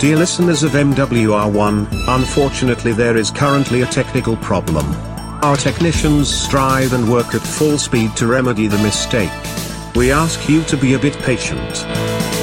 Dear listeners of MWR1, unfortunately there is currently a technical problem. Our technicians strive and work at full speed to remedy the mistake. We ask you to be a bit patient.